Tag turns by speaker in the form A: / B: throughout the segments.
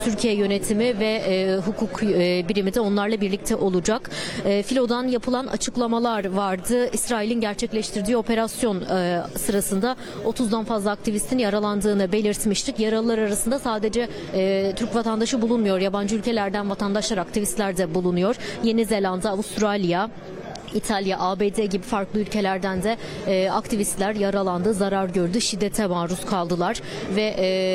A: Türkiye yönetimi ve hukuk birimi de onlarla birlikte olacak. Filo'dan yapılan açıklamalar vardı. İsrail'in gerçekleştirdiği operasyon sırasında 30'dan fazla aktivistin yaralandığını belirtmiştik. Yaralılar arasında sadece Türk vatandaşı bulunmuyor. Yabancı ülkelerden vatandaşlar, aktivistler de bulunuyor. Yeni Zelanda, Avustralya, İtalya, ABD gibi farklı ülkelerden de aktivistler yaralandı, zarar gördü, şiddete maruz kaldılar ve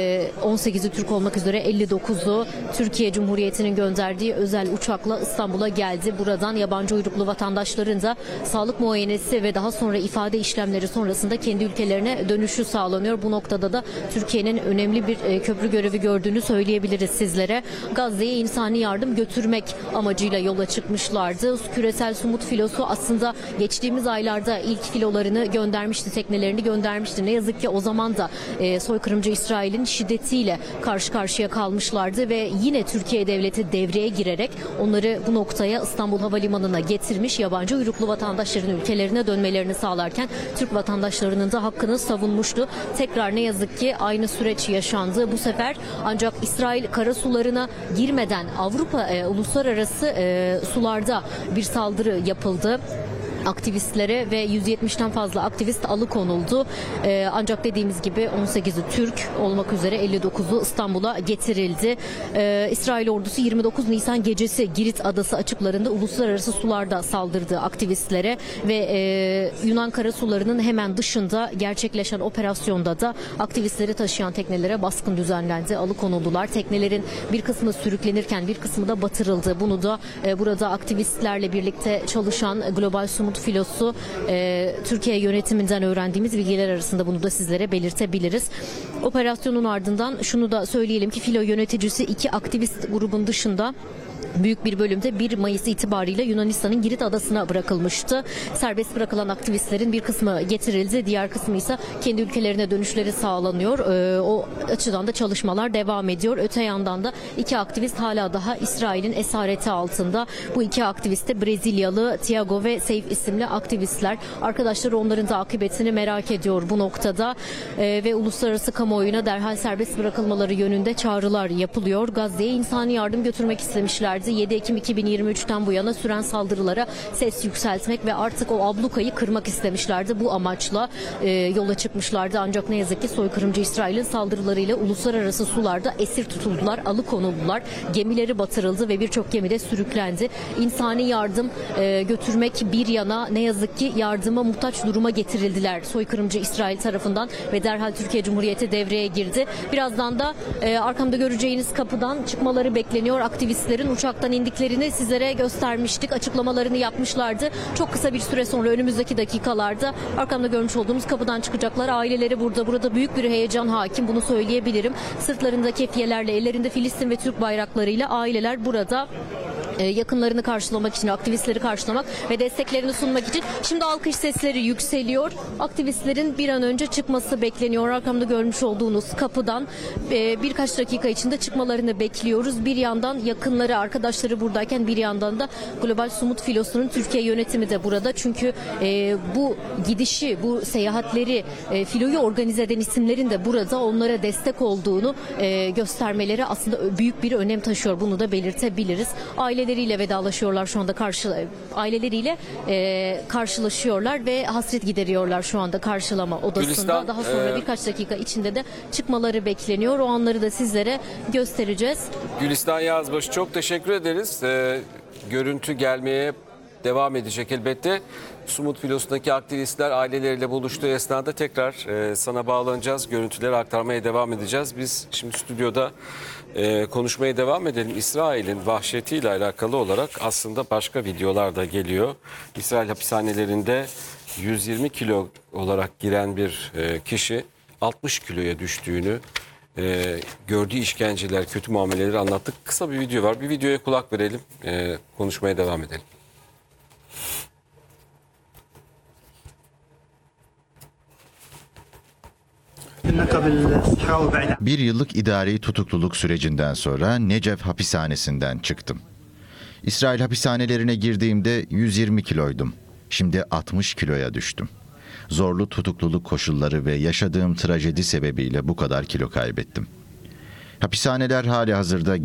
A: 18'i Türk olmak üzere 59'u Türkiye Cumhuriyeti'nin gönderdiği özel uçakla İstanbul'a geldi. Buradan yabancı uyruklu vatandaşların da sağlık muayenesi ve daha sonra ifade işlemleri sonrasında kendi ülkelerine dönüşü sağlanıyor. Bu noktada da Türkiye'nin önemli bir köprü görevi gördüğünü söyleyebiliriz sizlere. Gazze'ye insani yardım götürmek amacıyla yola çıkmışlardı. Küresel Sumut Filosu aslında geçtiğimiz aylarda ilk filolarını göndermişti, teknelerini göndermişti. Ne yazık ki o zaman da soykırımcı İsrail'in şiddetiyle karşı karşıya kalmışlardı ve yine Türkiye devleti devreye girerek onları bu noktaya İstanbul Havalimanı'na getirmiş, yabancı uyruklu vatandaşların ülkelerine dönmelerini sağlarken Türk vatandaşlarının da hakkını savunmuştu. Tekrar ne yazık ki aynı süreç yaşandı. Bu sefer ancak İsrail karasularına girmeden Avrupa uluslararası sularda bir saldırı yapıldı. Aktivistlere ve 170'ten fazla aktivist alıkonuldu. Ancak dediğimiz gibi 18'i Türk olmak üzere 59'u İstanbul'a getirildi. İsrail ordusu 29 Nisan gecesi Girit Adası açıklarında uluslararası sularda saldırdı aktivistlere ve Yunan karasularının hemen dışında gerçekleşen operasyonda da aktivistleri taşıyan teknelere baskın düzenlendi, alıkonuldular. Teknelerin bir kısmı sürüklenirken bir kısmı da batırıldı. Bunu da burada aktivistlerle birlikte çalışan Global Sumut Filosu Türkiye yönetiminden öğrendiğimiz bilgiler arasında bunu da sizlere belirtebiliriz. Operasyonun ardından şunu da söyleyelim ki filo yöneticisi 2 aktivist grubun dışında büyük bir bölümde 1 Mayıs itibariyle Yunanistan'ın Girit Adası'na bırakılmıştı. Serbest bırakılan aktivistlerin bir kısmı getirildi, diğer kısmı ise kendi ülkelerine dönüşleri sağlanıyor. O açıdan da çalışmalar devam ediyor. Öte yandan da 2 aktivist hala daha İsrail'in esareti altında. Bu 2 aktivist de Brezilyalı Tiago ve Seif isimli aktivistler. Arkadaşları onların da akıbetini merak ediyor bu noktada ve uluslararası kamuoyuna derhal serbest bırakılmaları yönünde çağrılar yapılıyor. Gazze'ye insani yardım götürmek istemişlerdi. 7 Ekim 2023'ten bu yana süren saldırılara ses yükseltmek ve artık o ablukayı kırmak istemişlerdi. Bu amaçla yola çıkmışlardı. Ancak ne yazık ki soykırımcı İsrail'in saldırılarıyla uluslararası sularda esir tutuldular, alıkonuldular. Gemileri batırıldı ve birçok gemide sürüklendi. İnsani yardım götürmek bir yana ne yazık ki yardıma muhtaç duruma getirildiler soykırımcı İsrail tarafından ve derhal Türkiye Cumhuriyeti devreye girdi. Birazdan da arkamda göreceğiniz kapıdan çıkmaları bekleniyor. Aktivistlerin uçaktan indiklerini sizlere göstermiştik. Açıklamalarını yapmışlardı. Çok kısa bir süre sonra önümüzdeki dakikalarda arkamda görmüş olduğumuz kapıdan çıkacaklar. Aileleri burada. Burada büyük bir heyecan hakim. Bunu söyleyebilirim. Sırtlarında kefiyelerle, ellerinde Filistin ve Türk bayraklarıyla aileler burada. Yakınlarını karşılamak için, aktivistleri karşılamak ve desteklerini sunmak için şimdi alkış sesleri yükseliyor. Aktivistlerin bir an önce çıkması bekleniyor. Arkamda görmüş olduğunuz kapıdan birkaç dakika içinde çıkmalarını bekliyoruz. Bir yandan yakınları, arkadaşları buradayken bir yandan da Global Sumut Filosu'nun Türkiye yönetimi de burada. Çünkü bu gidişi, bu seyahatleri, filoyu organize eden isimlerin de burada onlara destek olduğunu göstermeleri aslında büyük bir önem taşıyor. Bunu da belirtebiliriz. Aileleriyle vedalaşıyorlar şu anda, aileleriyle karşılaşıyorlar ve hasret gideriyorlar şu anda karşılama odasında.
B: Gülistan,
A: daha sonra birkaç dakika içinde de çıkmaları bekleniyor. O anları da sizlere göstereceğiz.
B: Gülistan Yazbaşı, çok teşekkür ederiz. Görüntü gelmeye devam edecek elbette. Sumut Filosu'ndaki aktivistler aileleriyle buluştuğu esnada tekrar sana bağlanacağız. Görüntüleri aktarmaya devam edeceğiz. Biz şimdi stüdyoda konuşmaya devam edelim. İsrail'in vahşetiyle alakalı olarak aslında başka videolar da geliyor. İsrail hapishanelerinde 120 kilo olarak giren bir kişi 60 kiloya düştüğünü, gördüğü işkenceler, kötü muameleleri anlattık. Kısa bir video var. Bir videoya kulak verelim. Konuşmaya devam edelim.
C: Bir yıllık idari tutukluluk sürecinden sonra Necef hapishanesinden çıktım. İsrail hapishanelerine girdiğimde 120 kiloydum. Şimdi 60 kiloya düştüm. Zorlu tutukluluk koşulları ve yaşadığım trajedi sebebiyle bu kadar kilo kaybettim. Hapishaneler hali hazırda